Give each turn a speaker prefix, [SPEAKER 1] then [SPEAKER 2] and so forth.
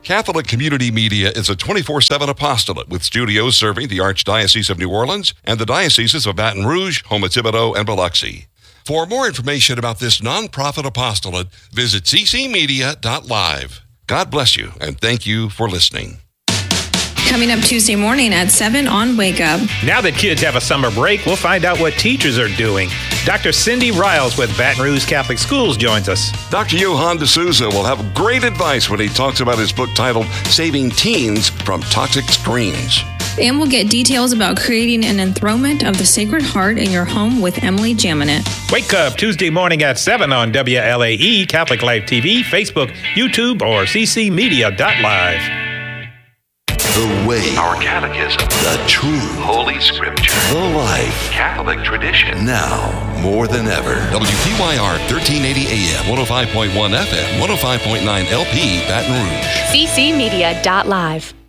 [SPEAKER 1] Catholic Community Media is a 24/7 apostolate with studios serving the Archdiocese of New Orleans and the dioceses of Baton Rouge, Houma-Thibodaux, and Biloxi. For more information about this nonprofit apostolate, visit ccmedia.live. God bless you, and thank you for listening.
[SPEAKER 2] Coming up Tuesday morning at 7 on Wake Up.
[SPEAKER 3] Now that kids have a summer break, we'll find out what teachers are doing. Dr. Cindy Riles with Baton Rouge Catholic Schools joins us.
[SPEAKER 1] Dr. Johan D'Souza will have great advice when he talks about his book titled Saving Teens from Toxic Screens.
[SPEAKER 2] And we'll get details about creating an enthronement of the Sacred Heart in your home with Emily Jaminet.
[SPEAKER 3] Wake up Tuesday morning at 7 on WLAE, Catholic Life TV, Facebook, YouTube, or ccmedia.live.
[SPEAKER 4] The way,
[SPEAKER 5] our catechism,
[SPEAKER 4] the truth,
[SPEAKER 5] Holy Scripture,
[SPEAKER 4] the life,
[SPEAKER 5] Catholic tradition.
[SPEAKER 4] Now more than ever.
[SPEAKER 1] WPYR 1380 AM, 105.1 FM, 105.9 LP, Baton Rouge.
[SPEAKER 6] ccmedia.live.